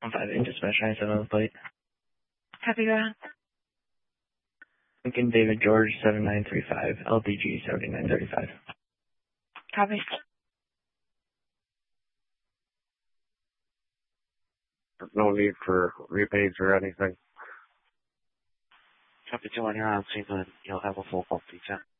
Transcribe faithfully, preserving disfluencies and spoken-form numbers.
I'm five in dispatch nine seven on the plate. Copy, go ahead. Lincoln David George seven nine three five, L D G seventy nine thirty five. Copy. No need for repage or anything. Copy two on your on scene, but you'll have a full pump detail.